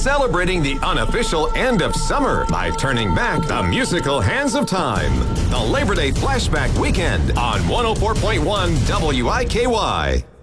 celebrating the unofficial end of summer by turning back the musical hands of time. The Labor Day Flashback Weekend on 104.1 WIKY.